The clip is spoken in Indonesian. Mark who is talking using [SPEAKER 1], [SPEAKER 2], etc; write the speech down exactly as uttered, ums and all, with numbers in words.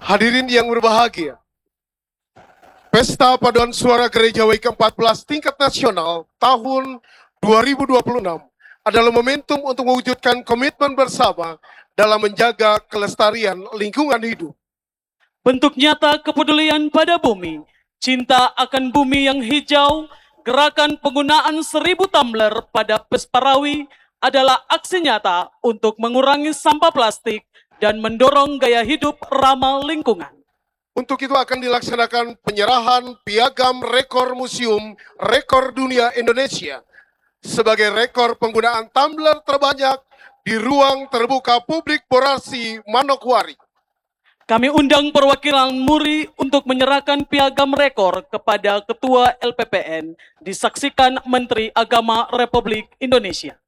[SPEAKER 1] Hadirin yang berbahagia, Pesta Paduan Suara Gereja W I ke empat belas tingkat nasional tahun dua ribu dua puluh enam adalah momentum untuk mewujudkan komitmen bersama dalam menjaga kelestarian lingkungan hidup.
[SPEAKER 2] Bentuk nyata kepedulian pada bumi, cinta akan bumi yang hijau, gerakan penggunaan seribu tumbler pada Pesparawi adalah aksi nyata untuk mengurangi sampah plastik dan mendorong gaya hidup ramah lingkungan.
[SPEAKER 1] Untuk itu akan dilaksanakan penyerahan piagam rekor Museum Rekor Dunia Indonesia sebagai rekor penggunaan tumbler terbanyak di ruang terbuka publik Borasi Manokwari.
[SPEAKER 2] Kami undang perwakilan Muri untuk menyerahkan piagam rekor kepada Ketua L P P N, disaksikan Menteri Agama Republik Indonesia.